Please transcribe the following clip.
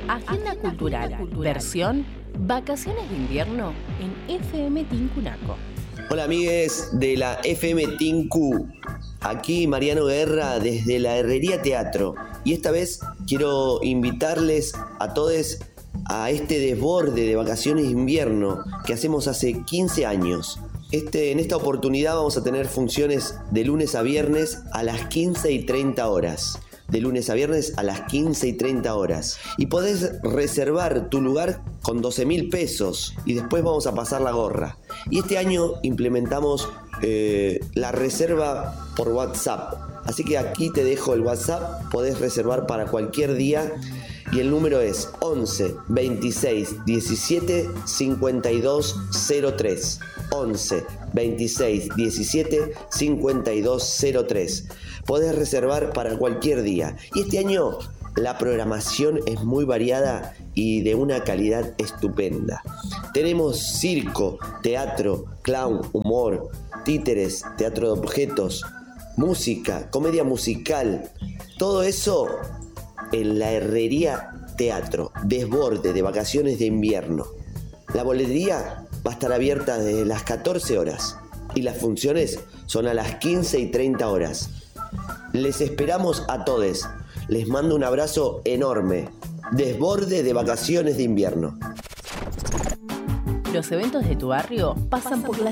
Agenda cultural, versión Vacaciones de invierno en FM Tincunaco. Hola amigues de la FM Tinku, aquí Mariano Guerra desde la Herrería Teatro, y esta vez quiero invitarles a todos a este desborde de vacaciones de invierno que hacemos hace 15 años. En esta oportunidad vamos a tener funciones de lunes a viernes a las 15:30 horas. De lunes a viernes a las 15:30 horas. Y podés reservar tu lugar con 12.000 pesos y después vamos a pasar la gorra. Y este año implementamos la reserva por WhatsApp. Así que aquí te dejo el WhatsApp, podés reservar para cualquier día y el número es 11 26 17 52 03. 11 26 17 52 03. Podés reservar para cualquier día. Y este año la programación es muy variada y de una calidad estupenda. Tenemos circo, teatro, clown, humor, títeres, teatro de objetos, música, comedia musical. Todo eso en la Herrería Teatro, desborde de vacaciones de invierno. La boletería va a estar abierta desde las 14 horas y las funciones son a las 15:30 horas. Les esperamos a todos. Les mando un abrazo enorme. Desborde de vacaciones de invierno. Los eventos de tu barrio pasan por la